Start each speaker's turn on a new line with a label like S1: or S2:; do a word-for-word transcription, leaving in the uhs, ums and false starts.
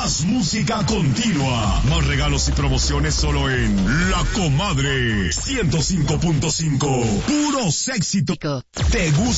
S1: Más música continua. Más regalos y promociones solo en La Comadre ciento cinco punto cinco. Puros éxitos. ¿Te gusta?